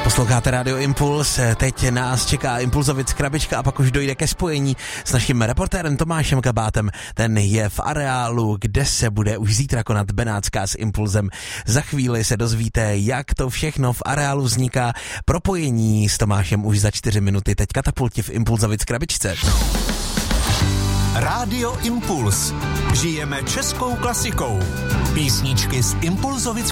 Posloucháte Radio Impuls, teď nás čeká Impulzovic krabička a pak už dojde ke spojení s naším reportérem Tomášem Kabátem. Ten je v areálu, kde se bude už zítra konat Benátská s Impulzem. Za chvíli se dozvíte, jak to všechno v areálu vzniká. Propojení s Tomášem už za 4 minuty. Teď katapulti v Impulzovic krabičce. Rádio Impuls. Žijeme českou klasikou. Písničky z Impulzovic